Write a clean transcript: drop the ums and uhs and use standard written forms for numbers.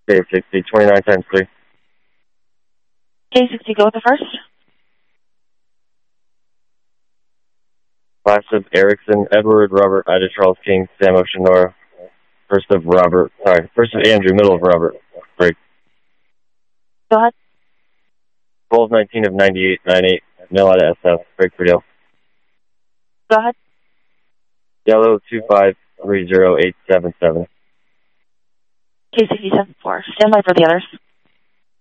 K60, 29 times 3. K60, go with the first. Last of Erickson, Edward, Robert, Ida, Charles, King, Sam, Ocean, Nora. First of Andrew, middle of Robert. Break. Go ahead. 1219 of 98, 98. Mail out of SF. Break for deal. Go ahead. Yellow 2530877. K60, 74. Stand by for the others.